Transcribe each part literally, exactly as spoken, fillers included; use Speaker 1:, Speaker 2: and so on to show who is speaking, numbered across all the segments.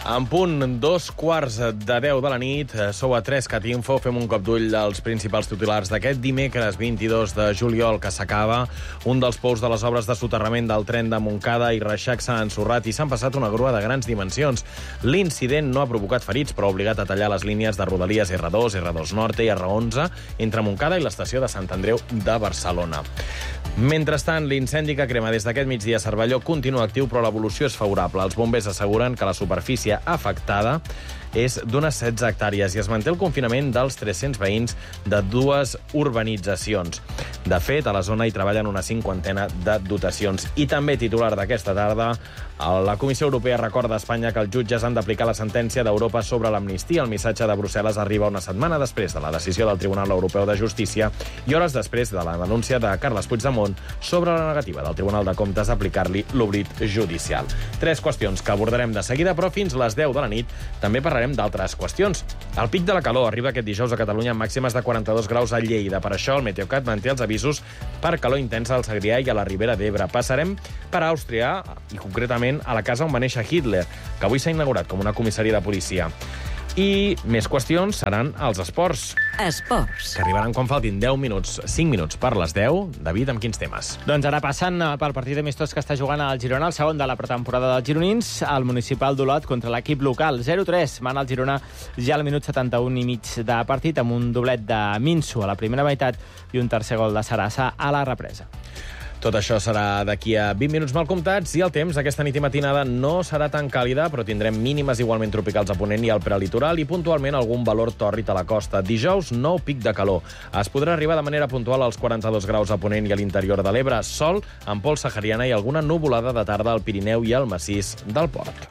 Speaker 1: En punt, dos quarts de deu de la nit, sou a tres cat info, fem un cop d'ull als principals titulars d'aquest dimecres vint-i-dos de juliol que s'acaba. Un dels pous de les obres de soterrament del tren de Montcada i Reixac s'ha ensorrat i s'han passat una grua de grans dimensions. L'incident no ha provocat ferits, però ha obligat a tallar les línies de Rodalies erre dos, erre dos Nord i erre onze entre Montcada i l'estació de Sant Andreu de Barcelona. Mentrestant, l'incendi que crema des d'aquest migdia a Cervelló continua actiu, però l'evolució és favorable. Els bombers asseguren que la superfície afectada és d'unes setze hectàrees i es manté el confinament dels tres-cents veïns de dues urbanitzacions. De fet, a la zona hi treballen una cinquantena de dotacions. I també titular d'aquesta tarda, la Comissió Europea recorda a Espanya que els jutges han d'aplicar la sentència d'Europa sobre l'amnistia. El missatge de Brussel·les arriba una setmana després de la decisió del Tribunal Europeu de Justícia i hores després de la denúncia de Carles Puigdemont sobre la negativa del Tribunal de Comptes d'aplicar-li l'oblit judicial. Tres qüestions que abordarem de seguida, però fins les deu de la nit també parlarem d'altres qüestions. El pic de la calor arriba aquest dijous a Catalunya amb màximes de quaranta-dos graus a Lleida. Per això el Meteocat manté els avisos per calor intensa al Segrià i a la Ribera d'Ebre. Passarem per Àustria i concretament a la casa on va néixer Hitler, que avui s'ha inaugurat com una comissaria de policia. I més qüestions seran els esports.
Speaker 2: Esports.
Speaker 1: Que arribaran quan faltin deu minuts, cinc minuts per les deu. David, amb quins temes?
Speaker 3: Doncs ara passant pel partit amistós que està jugant al Girona, el segon de la pretemporada dels gironins, el Municipal d'Olot contra l'equip local. zero tres, mana el Girona ja al minut setanta-un i mig de partit, amb un doblet de Minso a la primera meitat i un tercer gol de Sarassa a la represa.
Speaker 1: Tot això serà d'aquí a vint minuts mal comptats i el temps aquesta nit i matinada no serà tan càlida, però tindrem mínimes igualment tropicals a Ponent i al prelitoral i puntualment algun valor tòrrid a la costa. Dijous, nou pic de calor. Es podrà arribar de manera puntual als quaranta-dos graus a Ponent i a l'interior de l'Ebre. Sol amb pols sahariana i alguna nuvolada de tarda al Pirineu i al massís del Port.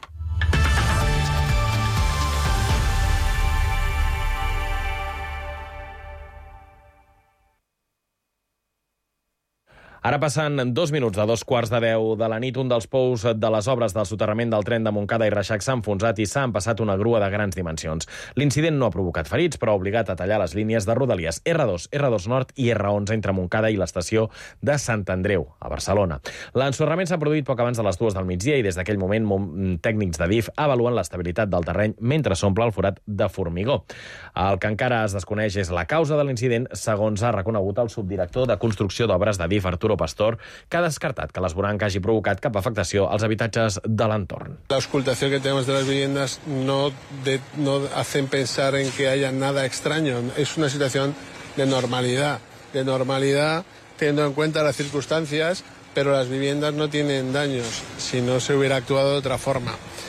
Speaker 1: Ara passen dos minuts de dos quarts de deu de la nit, un dels pous de les obres del soterrament del tren de Montcada i Reixac s'ha enfonsat i s'ha empassat una grua de grans dimensions. L'incident no ha provocat ferits, però ha obligat a tallar les línies de Rodalies erre dos, erre dos Nord i erre onze entre Montcada i l'estació de Sant Andreu, a Barcelona. L'ensorrament s'ha produït poc abans de les dues del migdia i des d'aquell moment tècnics de D I F avaluen l'estabilitat del terreny mentre s'omple el forat de formigó. El que encara es desconeix és la causa de l'incident, segons ha reconegut el subdirector de Construcció d'Obres de D I F, Arturo Pastor, que ha descartat que l'esvoranca hagi provocat cap afectació als habitatges de l'entorn.
Speaker 4: La auscultación que tenemos de las viviendas no, de, no hacen pensar en que haya nada extraño. Es una situación de normalidad, de normalidad teniendo en cuenta las circunstancias, pero las viviendas no tienen daños si no se hubiera actuado de otra forma.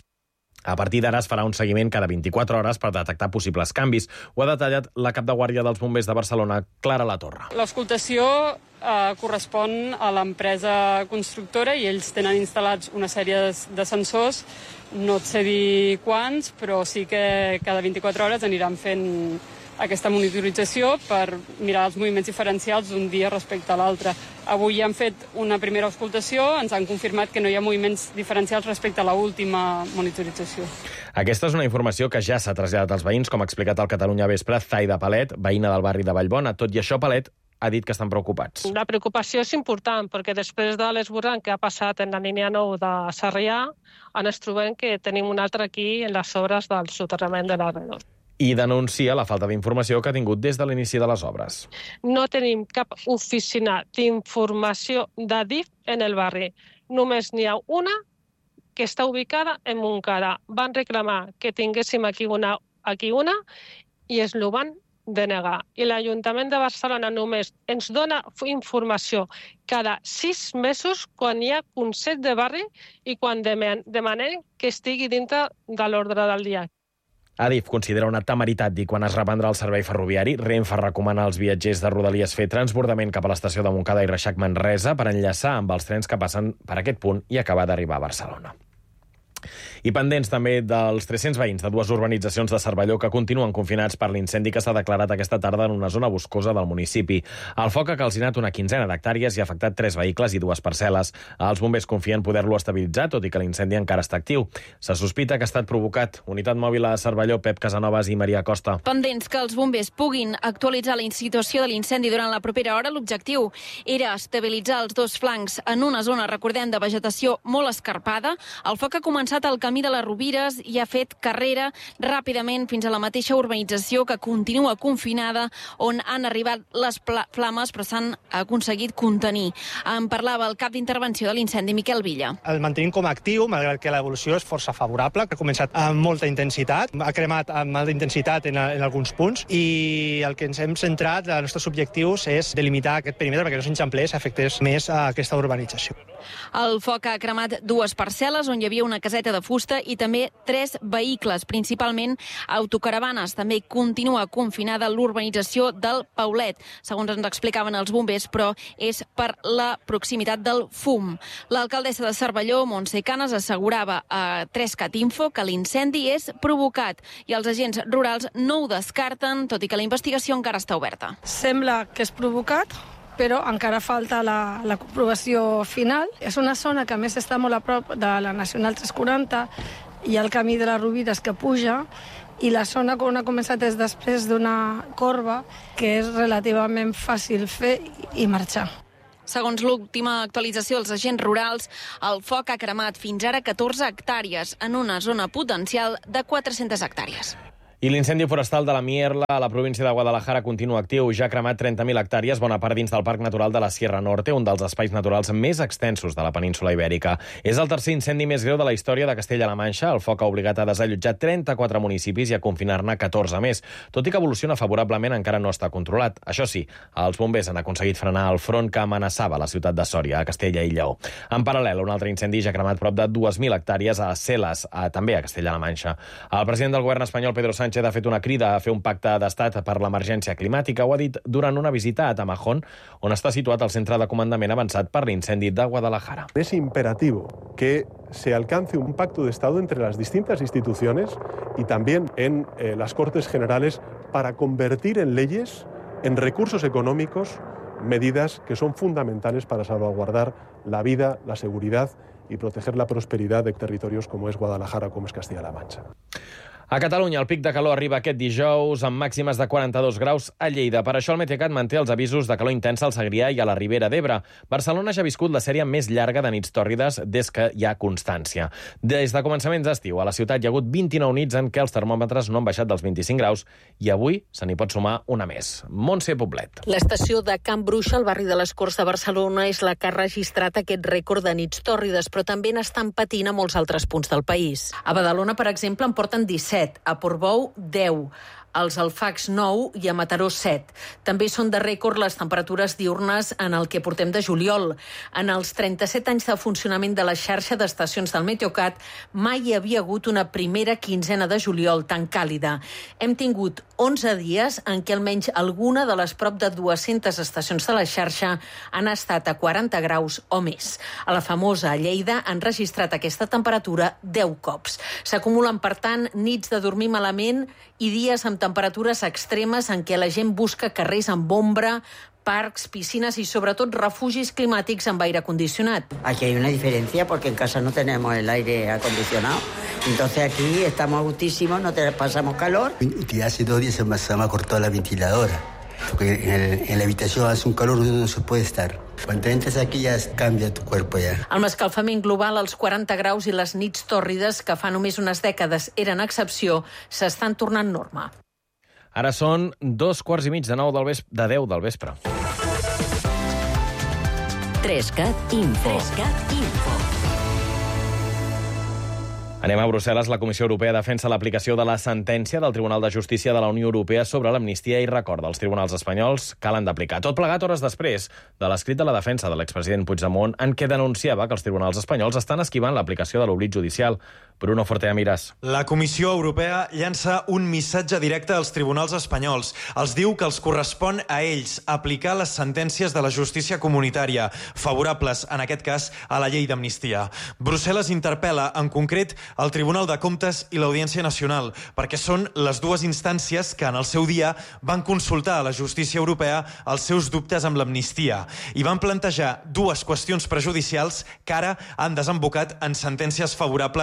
Speaker 1: A partir d'ara es farà un seguiment cada vint-i-quatre hores per detectar possibles canvis. Ho ha detallat la cap de guàrdia dels bombers de Barcelona, Clara Latorre.
Speaker 5: L'auscultació eh, correspon a l'empresa constructora i ells tenen instal·lats una sèrie de sensors, no et sé dir quants, però sí que cada vint-i-quatre hores aniran fent aquesta monitorització per mirar els moviments diferencials d'un dia respecte a l'altre. Avui han fet una primera auscultació, ens han confirmat que no hi ha moviments diferencials respecte a l'última monitorització.
Speaker 1: Aquesta és una informació que ja s'ha traslladat als veïns, com ha explicat al Catalunya Vespre Zaida Palet, veïna del barri de Vallbona. Tot i això, Palet ha dit que estan preocupats.
Speaker 6: La preocupació és important, perquè després de l'esborrany que ha passat en la línia nou de Sarrià, ens trobem que tenim un altre aquí en les obres del soterrament de l'erre dos.
Speaker 1: I denuncia la falta d'informació que ha tingut des de l'inici de les obres.
Speaker 6: No tenim cap oficina d'informació de D I F en el barri. Només n'hi ha una que està ubicada en Montcada. Van reclamar que tinguéssim aquí una, aquí una i es lo van denegar. I l'Ajuntament de Barcelona només ens dona informació cada sis mesos quan hi ha Consell de Barri i quan demanem que estigui dintre de l'ordre del dia.
Speaker 1: Adif considera una temeritat dir quan es reprendrà el servei ferroviari. Renfe recomana als viatgers de Rodalies fer transbordament cap a l'estació de Montcada i Reixac Manresa per enllaçar amb els trens que passen per aquest punt i acabar d'arribar a Barcelona. I pendents també dels tres-cents veïns de dues urbanitzacions de Cervelló que continuen confinats per l'incendi que s'ha declarat aquesta tarda en una zona boscosa del municipi. El foc ha calcinat una quinzena d'hectàrees i ha afectat tres vehicles i dues parcel·les. Els bombers confien poder-lo estabilitzar, tot i que l'incendi encara està actiu. Se sospita que ha estat provocat. Unitat mòbil a Cervelló, Pep Casanovas i Maria Costa.
Speaker 2: Pendents que els bombers puguin actualitzar la situació de l'incendi durant la propera hora, l'objectiu era estabilitzar els dos flancs en una zona, recordem, de vegetació molt escarpada. El foc ha començat començat el camí de les Rovires i ha fet carrera ràpidament fins a la mateixa urbanització que continua confinada, on han arribat les flames però s'han aconseguit contenir. En parlava el cap d'intervenció de l'incendi, Miquel Villa.
Speaker 7: El mantenim com a actiu, malgrat que l'evolució és força favorable, que ha començat amb molta intensitat, ha cremat amb molta intensitat en, en alguns punts, i el que ens hem centrat, els nostres objectius, és delimitar aquest perímetre perquè no s'enxamplés, afectés més a aquesta urbanització.
Speaker 2: El foc ha cremat dues parcel·les on hi havia una caseta de fusta i també tres vehicles, principalment autocaravanes. També continua confinada l'urbanització del Paulet, segons ens explicaven els bombers, però és per la proximitat del fum. L'alcaldessa de Cervelló, Montse Canes, assegurava a tres cat info que l'incendi és provocat i els agents rurals no ho descarten, tot i que la investigació encara està oberta.
Speaker 8: Sembla que és provocat, però encara falta la, la comprovació final. És una zona que a més està molt a prop de la Nacional tres quaranta, hi ha el camí de les Rovires que puja, i la zona on ha començat és després d'una corba que és relativament fàcil fer i marxar.
Speaker 2: Segons l'última actualització dels agents rurals, el foc ha cremat fins ara catorze hectàrees en una zona potencial de quatre-centes hectàrees.
Speaker 1: I l'incendi forestal de la Mierla a la província de Guadalajara continua actiu. Ja ha cremat trenta mil hectàrees, bona part dins del Parc Natural de la Sierra Norte, un dels espais naturals més extensos de la península ibèrica. És el tercer incendi més greu de la història de Castella-La Manxa. El foc ha obligat a desallotjar trenta-quatre municipis i a confinar-ne catorze més. Tot i que evoluciona favorablement, encara no està controlat. Això sí, els bombers han aconseguit frenar el front que amenaçava la ciutat de Sòria, a Castella i Lleó. En paral·lel, un altre incendi ja ha cremat prop de dues mil hectàrees a Celes, a, també a Castella-La Manxa. El president del govern espanyol, Pedro Sánchez, ha fet una crida a fer un pacte d'estat per l'emergència climàtica. Ho ha dit durant una visita a Tamajón, on està situat el centre de comandament avançat per l'incendi de Guadalajara.
Speaker 9: Es imperativo que se alcance un pacto de Estado entre las distintas instituciones y también en eh, las Cortes Generales para convertir en leyes, en recursos económicos, medidas que son fundamentales para salvaguardar la vida, la seguridad y proteger la prosperidad de territorios como es Guadalajara, como es Castilla-La Mancha.
Speaker 1: A Catalunya, el pic de calor arriba aquest dijous amb màximes de quaranta-dos graus a Lleida. Per això el Metecat manté els avisos de calor intensa al Segrià i a la Ribera d'Ebre. Barcelona ja ha viscut la sèrie més llarga de nits tòrrides des que hi ha constància. Des de començaments d'estiu a la ciutat hi ha hagut vint-i-nou nits en què els termòmetres no han baixat dels vint-i-cinc graus i avui se n'hi pot sumar una més. Montse Poblet.
Speaker 10: L'estació de Can Bruixa, al barri de les Corts de Barcelona, és la que ha registrat aquest rècord de nits tòrrides, però també n'estan patint a molts altres punts del país. A Badalona, per exemple, en porten disset, a Portbou, deu, als Alfacs nou i a Mataró set. També són de rècord les temperatures diurnes en el que portem de juliol. En els trenta-set anys de funcionament de la xarxa d'estacions del Meteocat mai hi havia hagut una primera quinzena de juliol tan càlida. Hem tingut onze dies en què almenys alguna de les prop de dues-centes estacions de la xarxa han estat a quaranta graus o més. A la famosa Lleida han registrat aquesta temperatura deu cops. S'acumulen, per tant, nits de dormir malament i dies amb temperatures extremes en què la gent busca carrers amb ombra, parcs, piscines y sobre todo refugis climàtics amb aire acondicionat.
Speaker 11: Aquí hay una diferencia porque en casa no tenemos el aire acondicionado. Entonces aquí estamos a gustísimo, no te pasamos calor.
Speaker 12: Y hace dos días se me, se me ha cortado la ventiladora. Porque en, el, en la habitación hace un calor donde no se puede estar. Quan entres aquí ja canvia tu cuerpo ja.
Speaker 10: Amb l'escalfament global, els quaranta graus i les nits tòrrides, que fa només unes dècades eren excepció, s'estan tornant norma.
Speaker 1: Ara són dos quarts i mig de nou del vespre, de deu del vespre.
Speaker 13: Trescat Info. Trescat Info.
Speaker 1: Anem a Brussel·les. La Comissió Europea defensa l'aplicació de la sentència del Tribunal de Justícia de la Unió Europea sobre l'amnistia i recorda els tribunals espanyols que l'han d'aplicar. Tot plegat hores després de l'escrit de la defensa de l'expresident Puigdemont en què denunciava que els tribunals espanyols estan esquivant l'aplicació de l'oblit judicial. Bruno Fortea Miras.
Speaker 14: La Comissió Europea llança un missatge directe als tribunals espanyols. Els diu que els correspon a ells aplicar les sentències de la justícia comunitària, favorables, en aquest cas, a la llei d'amnistia. Brussel·les interpel·la, en concret, el Tribunal de Comptes i l'Audiència Nacional, perquè són les dues instàncies que en el seu dia van consultar a la justícia europea els seus dubtes amb l'amnistia i van plantejar dues qüestions prejudicials que ara han desembocat en sentències favorables a aquesta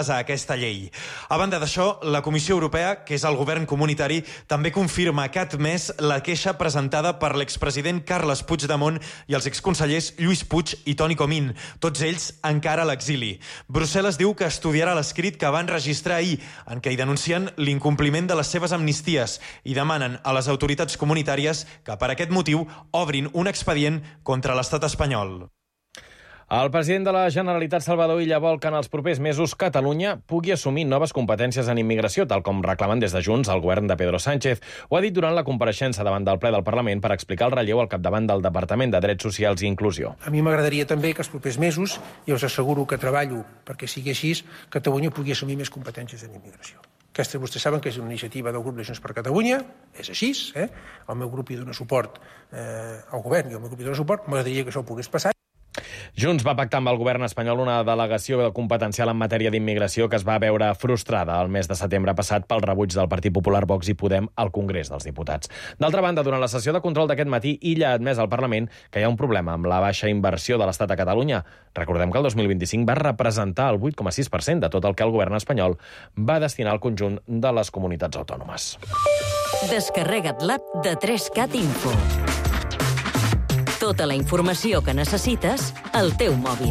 Speaker 14: aquesta llei. A banda d'això, la Comissió Europea, que és el govern comunitari, també confirma que ha admès la queixa presentada per l'expresident Carles Puigdemont i els exconsellers Lluís Puig i Toni Comín, tots ells encara a l'exili. Brussel·les diu que estudiarà l'escrit que van registrar ahir, en què hi denuncien l'incompliment de les seves amnisties i demanen a les autoritats comunitàries que per aquest motiu obrin un expedient contra l'estat espanyol.
Speaker 1: El president de la Generalitat, Salvador Illa, vol que en els propers mesos Catalunya pugui assumir noves competències en immigració, tal com reclamen des de Junts el govern de Pedro Sánchez. Ho ha dit durant la compareixença davant del ple del Parlament per explicar el relleu al capdavant del Departament de Drets Socials i Inclusió.
Speaker 15: A mi m'agradaria també que els propers mesos, i us asseguro que treballo perquè sigui així, Catalunya pugui assumir més competències en immigració. Aquesta, vostès saben que és una iniciativa del grup de Junts per Catalunya, és així, eh? El meu grup hi dona suport eh, al govern i el meu grup hi dona suport, m'agradaria que això pogués passar.
Speaker 1: Junts va pactar amb el govern espanyol una delegació competencial en matèria d'immigració que es va veure frustrada el mes de setembre passat pel rebuig del Partit Popular, Vox i Podem al Congrés dels Diputats. D'altra banda, durant la sessió de control d'aquest matí, Illa ha admès al Parlament que hi ha un problema amb la baixa inversió de l'Estat a Catalunya. Recordem que el dos mil vint-i-cinc va representar el vuit coma sis per cent de tot el que el govern espanyol va destinar al conjunt de les comunitats autònomes.
Speaker 13: Descarrega't l'app de tres cat Info. Tota la informació que necessites al teu mòbil.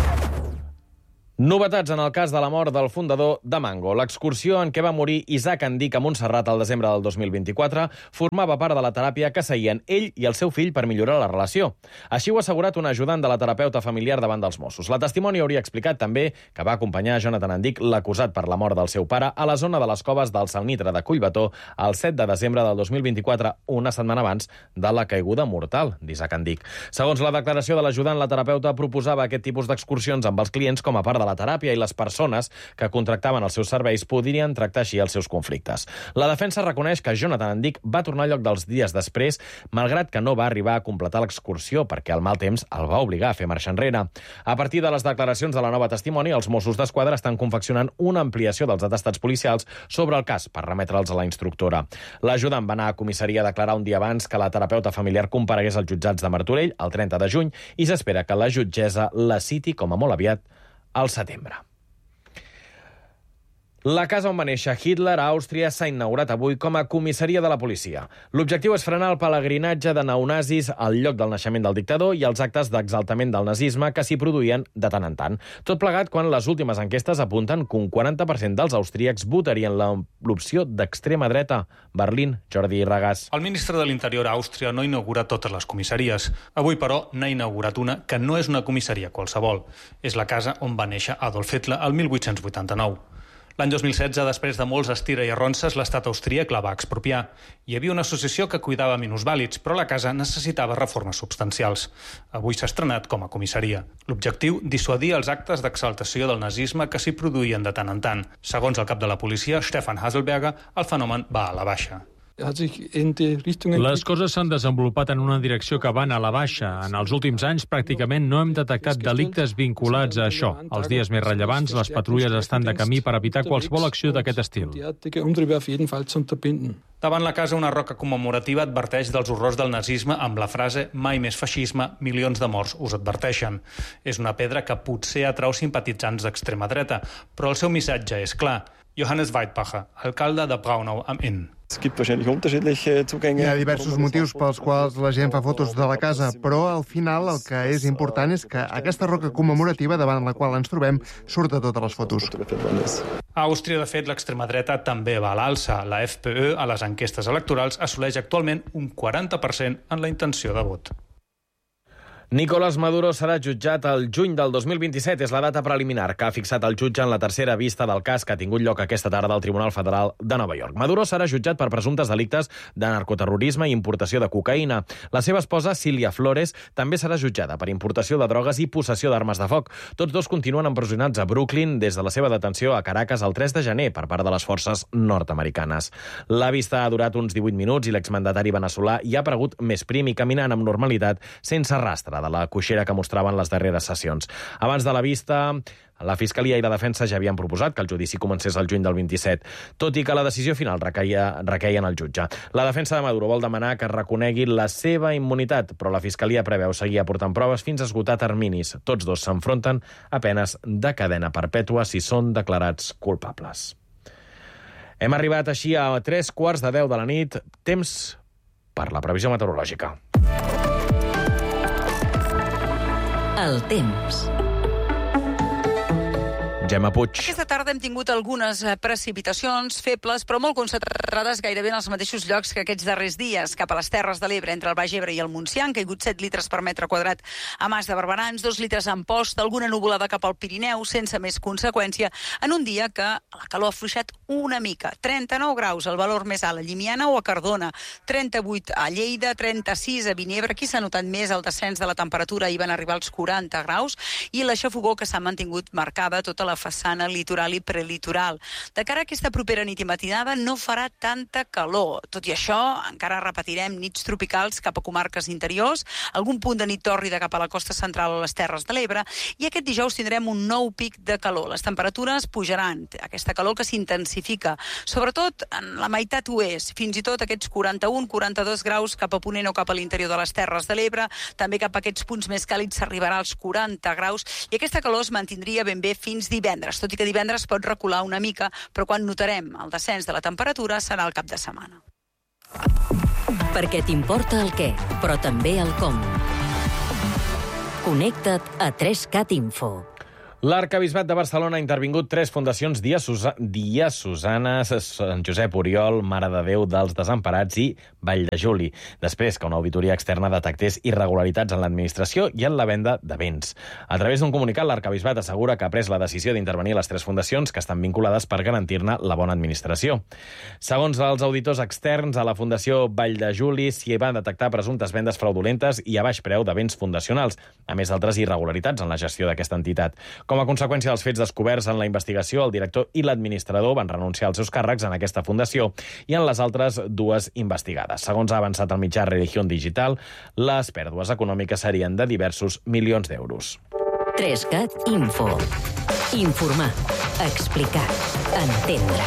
Speaker 1: Novetats en el cas de la mort del fundador de Mango. L'excursió en què va morir Isaac Andic a Montserrat el desembre del dos mil vint-i-quatre formava part de la teràpia que seguien ell i el seu fill per millorar la relació. Així ho ha assegurat un ajudant de la terapeuta familiar davant dels Mossos. La testimoni hauria explicat també que va acompanyar Jonathan Andic, l'acusat per la mort del seu pare, a la zona de les coves del Salnitre de Collbató el set de desembre del dos mil vint-i-quatre, una setmana abans de la caiguda mortal d'Isaac Andic. Segons la declaració de l'ajudant, la terapeuta proposava aquest tipus d'excursions amb els clients com a part de la teràpia i les persones que contractaven els seus serveis podrien tractar així els seus conflictes. La defensa reconeix que Jonathan Andic va tornar al lloc dels dies després, malgrat que no va arribar a completar l'excursió perquè el mal temps el va obligar a fer marxa enrere. A partir de les declaracions de la nova testimoni, els Mossos d'Esquadra estan confeccionant una ampliació dels atestats policials sobre el cas per remetre'ls a la instructora. L'ajudant va anar a comissaria a declarar un dia abans que la terapeuta familiar comparegués als jutjats de Martorell el trenta de juny i s'espera que la jutgessa la citi com a molt aviat al setembre. La casa on va néixer Hitler a Àustria s'ha inaugurat avui com a comissaria de la policia. L'objectiu és frenar el pelegrinatge de neonazis al lloc del naixement del dictador i els actes d'exaltament del nazisme que s'hi produïen de tant en tant. Tot plegat quan les últimes enquestes apunten que un quaranta per cent dels austríacs votarien l'opció d'extrema dreta. Berlín, Jordi Regàs.
Speaker 16: El ministre de l'Interior a Àustria no inaugura totes les comissaries. Avui, però, n'ha inaugurat una que no és una comissaria qualsevol. És la casa on va néixer Adolf Hitler el mil vuit-cents vuitanta-nou. L'any dos mil setze, després de molts estira i arronses, l'estat austríac la va expropiar. Hi havia una associació que cuidava minusvàlids, però la casa necessitava reformes substancials. Avui s'ha estrenat com a comissaria. L'objectiu, dissuadir els actes d'exaltació del nazisme que s'hi produïen de tant en tant. Segons el cap de la policia, Stefan Haselberger, el fenomen va a la baixa.
Speaker 17: Les coses s'han desenvolupat en una direcció que van a la baixa. En els últims anys, pràcticament no hem detectat delictes vinculats a això. Els dies més rellevants, les patrulles estan de camí per evitar qualsevol acció d'aquest estil.
Speaker 16: Davant la casa, una roca commemorativa adverteix dels horrors del nazisme amb la frase «Mai més feixisme, milions de morts us adverteixen». És una pedra que potser atrau simpatitzants d'extrema dreta, però el seu missatge és clar. Johannes Weidpacher, alcalde de Braunau am Inn.
Speaker 18: Hi ha diversos motius pels quals la gent fa fotos de la casa, però al final el que és important és que aquesta roca commemorativa davant la qual ens trobem surt de totes les fotos.
Speaker 16: A Àustria, de fet, l'extrema dreta també va a l'alça. La F P Ö, a les enquestes electorals, assoleix actualment un quaranta per cent en la intenció de vot.
Speaker 1: Nicolás Maduro serà jutjat el juny del dos mil vint-i-set. És la data preliminar que ha fixat el jutge en la tercera vista del cas que ha tingut lloc aquesta tarda al Tribunal Federal de Nova York. Maduro serà jutjat per presumptes delictes de narcoterrorisme i importació de cocaïna. La seva esposa, Cilia Flores, també serà jutjada per importació de drogues i possessió d'armes de foc. Tots dos continuen empresonats a Brooklyn des de la seva detenció a Caracas el tres de gener per part de les forces nord-americanes. La vista ha durat uns divuit minuts i l'exmandatari veneçolà hi ha aparegut més prim i caminant amb normalitat sense rastre de la coixera que mostraven les darreres sessions. Abans de la vista, la Fiscalia i la Defensa ja havien proposat que el judici comencés el juny del vint-i-set, tot i que la decisió final requeia, requeia en el jutge. La defensa de Maduro vol demanar que reconegui la seva immunitat, però la Fiscalia preveu seguir aportant proves fins a esgotar terminis. Tots dos s'enfronten a penes de cadena perpètua si són declarats culpables. Hem arribat així a tres quarts de deu de la nit, temps per la previsió meteorològica.
Speaker 13: El temps.
Speaker 1: Gemma Puig.
Speaker 19: Aquesta tarda hem tingut algunes precipitacions febles, però molt concentrades gairebé en els mateixos llocs que aquests darrers dies. Cap a les Terres de l'Ebre, entre el Baix Ebre i el Montsià, han caigut set litres per metre quadrat a Mas de Barberans, dos litres a Amposta, alguna nuvolada cap al Pirineu, sense més conseqüència, en un dia que la calor ha afluixat una mica. trenta-nou graus, el valor més alt a Llimiana o a Cardona, trenta-vuit a Lleida, trenta-sis a Vinebre. Aquí s'ha notat més el descens de la temperatura, hi van arribar als quaranta graus, i la xafogor que s'ha mantingut marcada tota la façana litoral i prelitoral. De cara a aquesta propera nit i matinada no farà tanta calor. Tot i això, encara repetirem nits tropicals cap a comarques interiors, algun punt de nit tòrrida cap a la costa central a les Terres de l'Ebre, i aquest dijous tindrem un nou pic de calor. Les temperatures pujaran, aquesta calor que s'intensifica, sobretot en la meitat oest, fins i tot aquests quaranta-un quaranta-dos graus cap a Ponent o cap a l'interior de les Terres de l'Ebre, també cap a aquests punts més càlids s'arribarà als quaranta graus, i aquesta calor es mantindria ben bé fins divendres. Tot i que divendres pot recular una mica, però quan notarem el descens de la temperatura serà el cap de setmana.
Speaker 13: Perquè t'importa el què, però també el com. Connecta't a tres cat info.
Speaker 1: L'Arquebisbat de Barcelona ha intervingut tres fundacions diocesanes, Sant Josep Oriol, Mare de Déu dels Desemparats i Vall de Juli, després que una auditoria externa detectés irregularitats en l'administració i en la venda de béns. A través d'un comunicat, l'Arquebisbat assegura que ha pres la decisió d'intervenir les tres fundacions que estan vinculades per garantir-ne la bona administració. Segons els auditors externs, a la Fundació Vall de Juli s'hi van detectar presumptes vendes fraudulentes i a baix preu de béns fundacionals, a més d'altres irregularitats en la gestió d'aquesta entitat. Com a conseqüència dels fets descoberts en la investigació, el director i l'administrador van renunciar als seus càrrecs en aquesta fundació i en les altres dues investigades. Segons ha avançat el mitjà Religión Digital, les pèrdues econòmiques serien de diversos milions d'euros.
Speaker 13: tres cat info. Informar, explicar, entendre.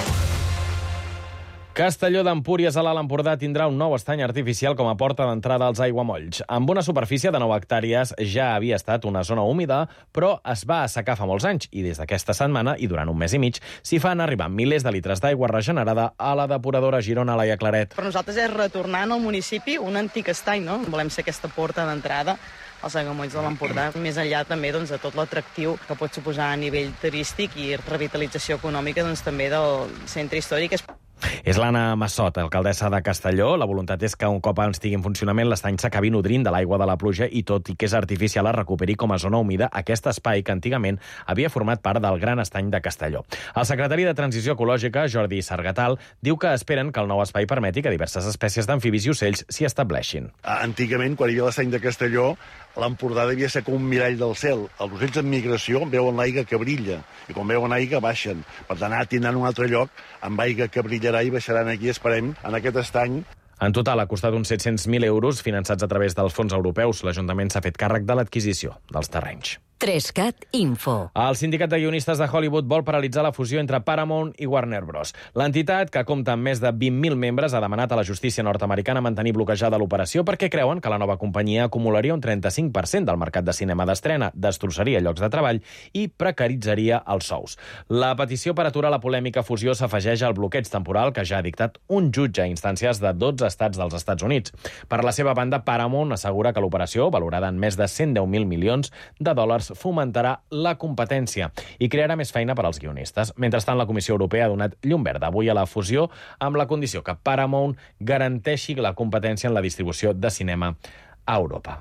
Speaker 1: Castelló d'Empúries a l'Alt Empordà tindrà un nou estany artificial com a porta d'entrada als aiguamolls. Amb una superfície de nou hectàrees ja havia estat una zona húmida, però es va assecar fa molts anys i des d'aquesta setmana i durant un mes i mig s'hi fan arribar milers de litres d'aigua regenerada a la depuradora Girona Laia Claret.
Speaker 20: Per nosaltres és retornar al municipi un antic estany, no? Volem ser aquesta porta d'entrada als aiguamolls de l'Empordà, més enllà també doncs, de tot l'atractiu que pot suposar a nivell turístic i revitalització econòmica doncs, també del centre històric.
Speaker 1: És l'Anna Massot, alcaldessa de Castelló. La voluntat és que un cop estigui en funcionament l'estany s'acabi nodrint de l'aigua de la pluja i tot i que és artificial es recuperi com a zona humida aquest espai que antigament havia format part del Gran Estany de Castelló. El secretari de Transició Ecològica, Jordi Sargatal, diu que esperen que el nou espai permeti que diverses espècies d'amfibis i ocells s'hi estableixin.
Speaker 21: Antigament, quan hi havia l'estany de Castelló, l'Empordà devia ser com un mirall del cel. Els ocells en migració veuen l'aigua que brilla i quan veuen aigua baixen. Per tant, ara tindran un altre lloc amb aigua que brillarà i baixaran aquí, esperem, en aquest estany.
Speaker 1: En total ha costat uns set-cents mil euros finançats a través dels fons europeus. L'Ajuntament s'ha fet càrrec de l'adquisició dels terrenys.
Speaker 13: tres cat info.
Speaker 1: El sindicat de guionistes de Hollywood vol paralitzar la fusió entre Paramount i Warner Bros. L'entitat, que compta amb més de vint mil membres, ha demanat a la justícia nord-americana mantenir bloquejada l'operació perquè creuen que la nova companyia acumularia un trenta-cinc per cent del mercat de cinema d'estrena, destrossaria llocs de treball i precaritzaria els sous. La petició per aturar la polèmica fusió s'afegeix al bloqueig temporal que ja ha dictat un jutge a instàncies de dotze estats dels Estats Units. Per la seva banda, Paramount assegura que l'operació, valorada en més de cent deu mil milions de dòlars, fomentarà la competència i crearà més feina per als guionistes. Mentrestant, la Comissió Europea ha donat llum verda avui a la fusió amb la condició que Paramount garanteixi la competència en la distribució de cinema a Europa.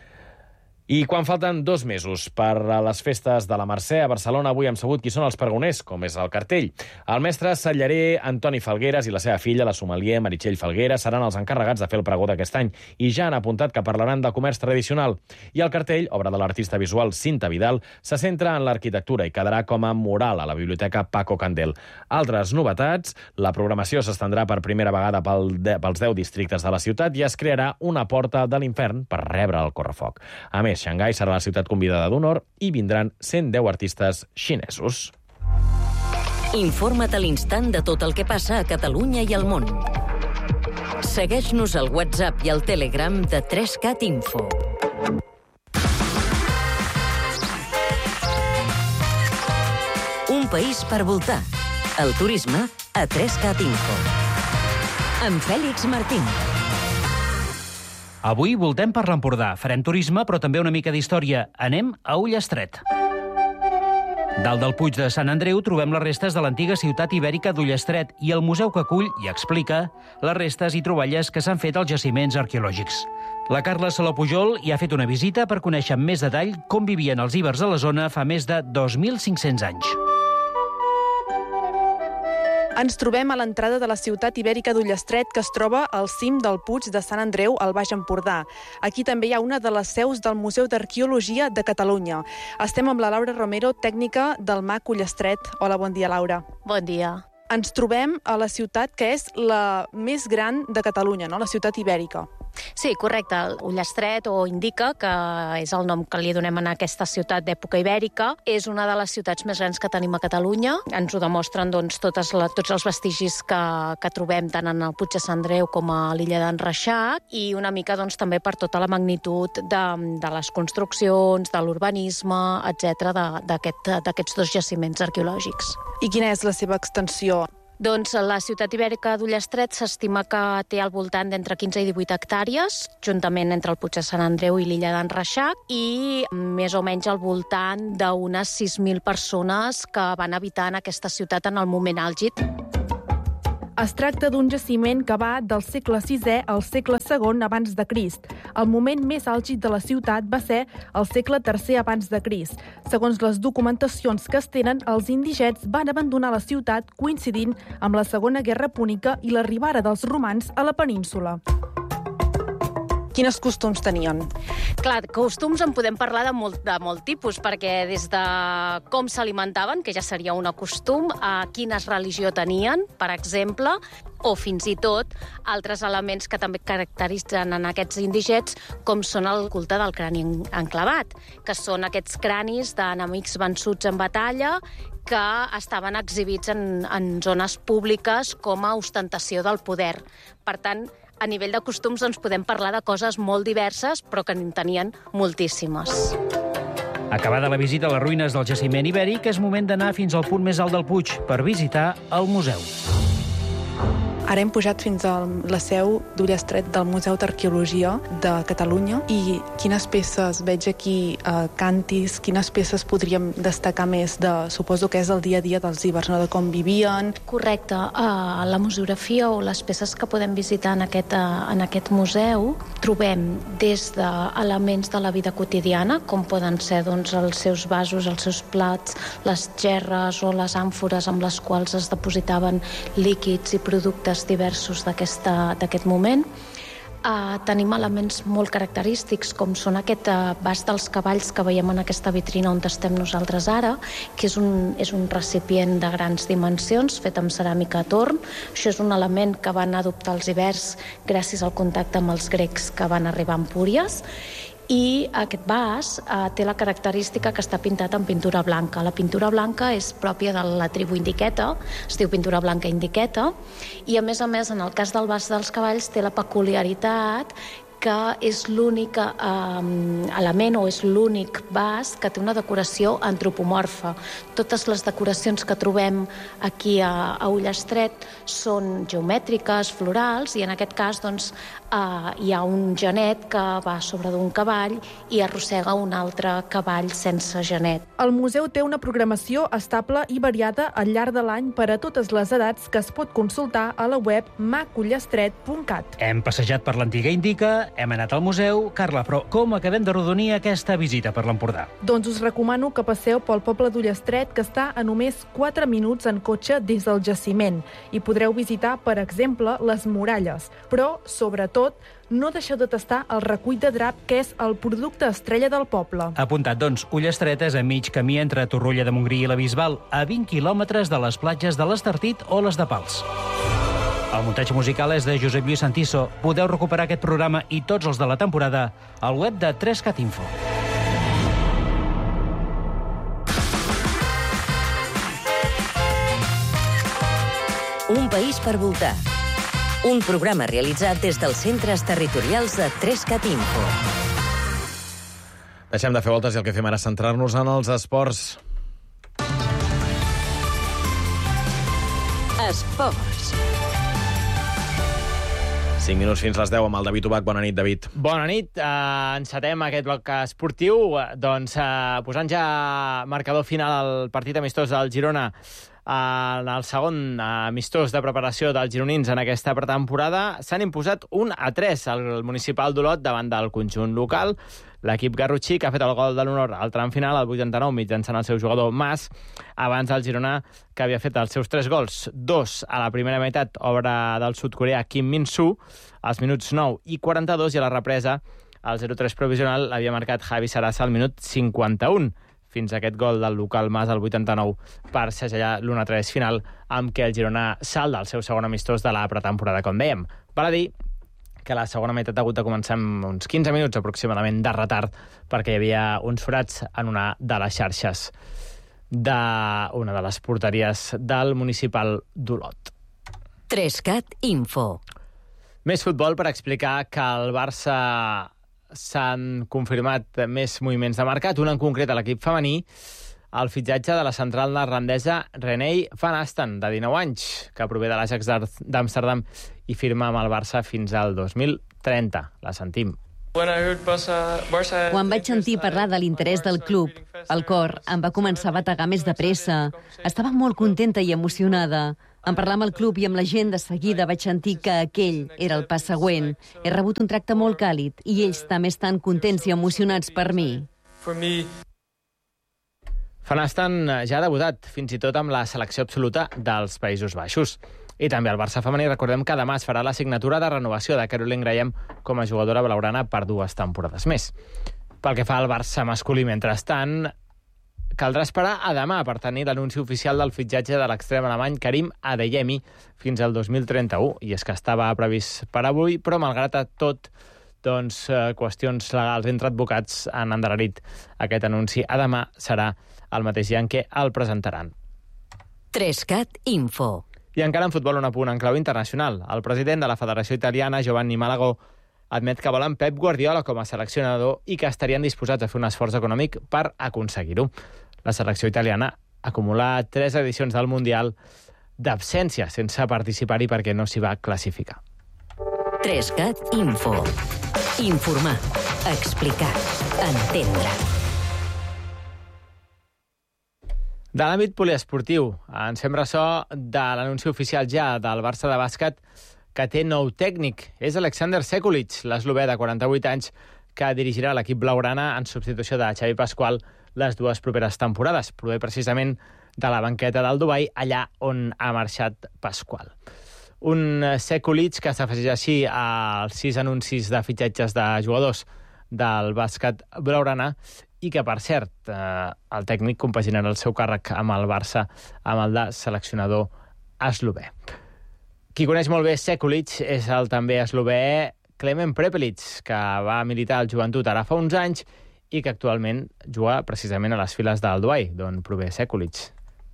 Speaker 1: I quan falten dos mesos per a les festes de la Mercè a Barcelona, avui hem sabut qui són els pregoners, com és el cartell. El mestre cellarer Antoni Falgueres i la seva filla, la sommelier Meritxell Falgueres, seran els encarregats de fer el pregó d'aquest any i ja han apuntat que parlaran de comerç tradicional. I el cartell, obra de l'artista visual Cinta Vidal, se centra en l'arquitectura i quedarà com a mural a la Biblioteca Paco Candel. Altres novetats, la programació s'estendrà per primera vegada pel de, pels deu districtes de la ciutat i es crearà una porta de l'infern per rebre el correfoc. A més, més, Xangai serà la ciutat convidada d'honor i vindran cent deu artistes xinesos.
Speaker 13: Informa't a l'instant de tot el que passa a Catalunya i al món. Segueix-nos al WhatsApp i al Telegram de tres cat Info. Un país per voltar. El turisme a tres cat Info. Amb Fèlix Martín.
Speaker 3: Avui voltem per l'Empordà. Farem turisme, però també una mica d'història. Anem a Ullastret. Dalt del Puig de Sant Andreu trobem les restes de l'antiga ciutat ibèrica d'Ullastret i el museu que acull i explica les restes i troballes que s'han fet als jaciments arqueològics. La Carla Saló Pujol hi ha fet una visita per conèixer amb més detall com vivien els ibers a la zona fa més de dos mil cinc-cents anys.
Speaker 22: Ens trobem a l'entrada de la ciutat ibèrica d'Ullastret, que es troba al cim del Puig de Sant Andreu, al Baix Empordà. Aquí també hi ha una de les seus del Museu d'Arqueologia de Catalunya. Estem amb la Laura Romero, tècnica del M A C Ullastret. Hola, bon dia, Laura.
Speaker 23: Bon dia.
Speaker 22: Ens trobem a la ciutat que és la més gran de Catalunya, no? La ciutat ibèrica.
Speaker 23: Sí, correcte. Ullastret, o Indica, que és el nom que li donem a aquesta ciutat d'època ibèrica, és una de les ciutats més grans que tenim a Catalunya. Ens ho demostren doncs, totes la, tots els vestigis que, que trobem tant en el Puig de Sant Andreu com a l'illa d'en Reixac, i una mica doncs, també per tota la magnitud de, de les construccions, de l'urbanisme, etcètera, d'aquest, d'aquests dos jaciments arqueològics.
Speaker 22: I quina és la seva extensió?
Speaker 23: Doncs la ciutat ibèrica d'Ullastret s'estima que té al voltant d'entre quinze i divuit hectàrees, juntament entre el Puig de Sant Andreu i l'illa d'en Reixac, i més o menys al voltant d'unes sis mil persones que van habitar en aquesta ciutat en el moment àlgid.
Speaker 22: Es tracta d'un jaciment que va del segle sisè al segle segon abans de Crist. El moment més àlgid de la ciutat va ser el segle tercer abans de Crist. Segons les documentacions que es tenen, els indigets van abandonar la ciutat coincidint amb la Segona Guerra Púnica i l'arribada dels romans a la península. Quines costums tenien?
Speaker 23: Clar, costums en podem parlar de molt, de molt tipus, perquè des de com s'alimentaven, que ja seria un costum, a quina religió tenien, per exemple, o fins i tot altres elements que també caracteritzen en aquests indigets, com són el culte del crani enclavat, que són aquests cranis d'enemics vençuts en batalla que estaven exhibits en, en zones públiques com a ostentació del poder. Per tant, a nivell de costums doncs, podem parlar de coses molt diverses, però que en tenien moltíssimes.
Speaker 3: Acabada la visita a les ruïnes del jaciment ibèric, és moment d'anar fins al punt més alt del Puig per visitar el museu.
Speaker 22: Ara hem pujat fins a la seu d'Ullastret del Museu d'Arqueologia de Catalunya i quines peces veig aquí, eh, cantis, quines peces podríem destacar més de, suposo que és el dia a dia dels ibers, no? De com vivien.
Speaker 23: Correcte. Uh, la museografia o les peces que podem visitar en aquest, uh, en aquest museu trobem des d'elements de la vida quotidiana, com poden ser doncs, els seus vasos, els seus plats, les gerres o les àmfores amb les quals es depositaven líquids i productes diversos d'aquest moment. Uh, tenim elements molt característics, com són aquest uh, vas dels cavalls que veiem en aquesta vitrina on estem nosaltres ara, que és un, és un recipient de grans dimensions fet amb ceràmica a torn. Això és un element que van adoptar els ibers gràcies al contacte amb els grecs que van arribar a Empúries. I aquest vas eh, té la característica que està pintat en pintura blanca. La pintura blanca és pròpia de la tribu indiqueta, es diu pintura blanca indiqueta, i a més a més, en el cas del vas dels cavalls, té la peculiaritat que és l'únic eh, element o és l'únic vas que té una decoració antropomorfa. Totes les decoracions que trobem aquí a, a Ullastret són geomètriques, florals, i en aquest cas doncs, eh, hi ha un genet que va sobre d'un cavall i arrossega un altre cavall sense genet.
Speaker 22: El museu té una programació estable i variada al llarg de l'any per a totes les edats que es pot consultar a la web macullastret punt cat.
Speaker 3: Hem passejat per l'antiga Indica, hem anat al museu. Carla, però com acabem de rodonir aquesta visita per l'Empordà?
Speaker 22: Doncs us recomano que passeu pel poble d'Ullastret, que està a només quatre minuts en cotxe des del jaciment, i podreu visitar, per exemple, les muralles. Però, sobretot, no deixeu de tastar el recull de drap, que és el producte estrella del poble.
Speaker 3: Apuntat, doncs, Ullastret és a mig camí entre Torroella de Montgrí i la Bisbal, a vint quilòmetres de les platges de l'Estartit o les de Pals. El muntatge musical és de Josep Lluís Santiso. Podeu recuperar aquest programa i tots els de la temporada al web de tres cat Info.
Speaker 13: Un país per voltar. Un programa realitzat des dels centres territorials de tres cat Info.
Speaker 1: Deixem de fer voltes i el que fem ara és centrar-nos en els esports.
Speaker 13: Esports.
Speaker 1: cinc minuts fins les deu amb el David Ubach. Bona nit, David.
Speaker 4: Bona nit. Uh, encetem aquest bloc esportiu doncs, uh, posant ja marcador final al partit amistós del Girona en el segon amistós de preparació dels gironins en aquesta pretemporada. S'han imposat un a tres al municipal d'Olot davant del conjunt local. L'equip garrotxí, que ha fet el gol de l'honor al tram final, al vuitanta-nou, mitjançant el seu jugador Mas, abans del Girona, que havia fet els seus tres gols. Dos a la primera meitat, obra del sud-coreà Kim Min-soo, als minuts nou i quaranta-dos, i a la represa, el zero tres provisional, l'havia marcat Javi Sarasa al minut cinquanta-un. Fins a aquest gol del local Mas al vuitanta-nou per segellar l'u a tres final, amb què el Girona salda el seu segon amistós de la pretemporada, com dèiem. Val a dir que la segona meitat ha hagut de començar amb uns quinze minuts aproximadament de retard, perquè hi havia uns forats en una de les xarxes d'una de les porteries del municipal d'Olot.
Speaker 13: tres cat Info.
Speaker 4: Més futbol per explicar que el Barça s'han confirmat més moviments de mercat, un en concret a l'equip femení, el fitxatge de la central neerlandesa Renée van Asten, de dinou anys, que prové de l'Ajax d'Amsterdam i firma amb el Barça fins al dos mil trenta. La sentim.
Speaker 5: Quan vaig sentir parlar de l'interès del club, el cor em va començar a bategar més de pressa. Estava molt contenta i emocionada. En parlar amb el club i amb la gent, de seguida vaig sentir que aquell era el pas següent. He rebut un tracte molt càlid i ells també estan contents i emocionats per mi.
Speaker 4: Van Asten ja ha debutat, fins i tot amb la selecció absoluta dels Països Baixos. I també el Barça femení, recordem que demà es farà la signatura de renovació de Caroline Graham com a jugadora blaugrana per dues temporades més. Pel que fa al Barça masculí, mentrestant, caldrà esperar a demà per tenir l'anunci oficial del fitxatge de l'extrem alemany Karim Adeyemi fins al dos mil trenta-u. I és que estava previst per avui, però malgrat tot, doncs, qüestions legals entre advocats han endarrerit aquest anunci. A demà serà el mateix dia en què el presentaran.
Speaker 13: tres cat Info.
Speaker 4: I encara en futbol un apunt en clau internacional. El president de la Federació Italiana, Giovanni Malagò, admet que volen Pep Guardiola com a seleccionador i que estarien disposats a fer un esforç econòmic per aconseguir-ho. La selecció italiana acumula tres edicions del Mundial d'absència sense participar-hi perquè no s'hi va classificar.
Speaker 13: tres cat Info. Informar, explicar, entendre.
Speaker 4: De l'àmbit poliesportiu, ens fem ressò de l'anunci oficial ja del Barça de bàsquet que té nou tècnic. És Alexander Sekulic, l'eslovè de quaranta-vuit anys, que dirigirà l'equip blaugrana en substitució de Xavi Pasqual les dues properes temporades. Prové precisament de la banqueta del Dubai, allà on ha marxat Pasqual. Un Sekulic que s'afegeix així als sis anuncis de fitxatges de jugadors del bàsquet blaugrana i que, per cert, eh, el tècnic compaginarà el seu càrrec amb el Barça, amb el de seleccionador eslovè. Qui coneix molt bé Sekulic és el també eslovè Klemen Prepelic, que va militar al Joventut ara fa uns anys i que actualment juga precisament a les files del Dubai, d'on prové Sekulic.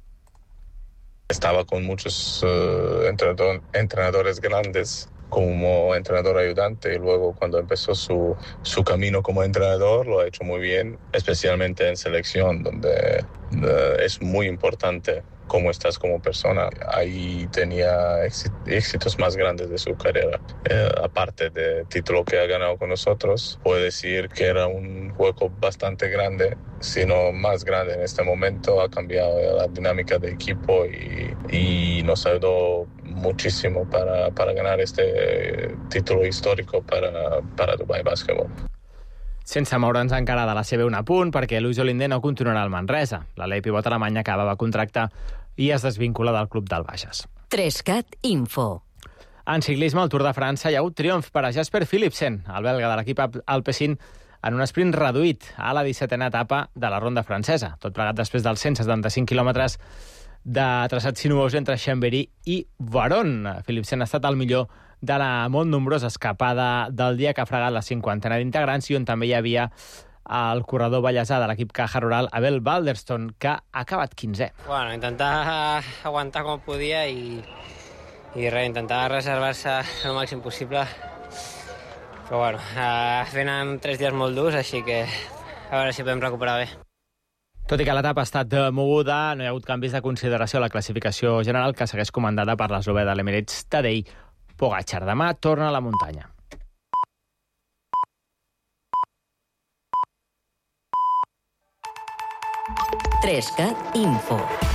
Speaker 6: Estaba con muchos uh, entrenador, entrenadores grandes como entrenador ayudante y luego cuando empezó su, su camino como entrenador lo ha hecho muy bien, especialmente en selección, donde uh, es muy importante cómo estás como persona. Ahí tenía éxitos más grandes de su carrera. Eh, aparte del título que ha ganado con nosotros, puedo decir que era un hueco bastante grande, sino más grande en este momento. Ha cambiado la dinámica del equipo y, y nos ayudó muchísimo para, para ganar este título histórico para, para Dubai Basketball.
Speaker 4: Sense moure'ns encara de la C B un a punt, perquè Luis Olinde no continuarà al Manresa. La L'A pivot alemanya acabava contracte i es desvincula del club del Bages.
Speaker 13: tres cat Info.
Speaker 4: En ciclisme, al Tour de França, hi ha hagut triomf per a Jasper Philipsen, el belga de l'equip Alpecin, en un sprint reduït a la dissetena etapa de la ronda francesa. Tot plegat després dels cent setanta-cinc quilòmetres de traçat sinuós entre Chambéry i Varon. Philipsen ha estat el millor de la molt nombrosa escapada del dia que ha fregat la cinquantena d'integrants i on també hi havia el corredor ballesà de l'equip Caja Rural, Abel Balderston, que ha acabat quinzè.
Speaker 24: Bueno, intentar aguantar com podia i,
Speaker 2: i res, intentar reservar-se el màxim possible. Però bueno, eh, venen tres dies molt durs, així que a veure si podem recuperar bé.
Speaker 4: Tot i que l'etapa ha estat moguda, no hi ha hagut canvis de consideració a la classificació general, que segueix comandada per l'eslovè de l'Emirates Tadej Pogačar. Demà torna a la muntanya.
Speaker 13: tres cat Info.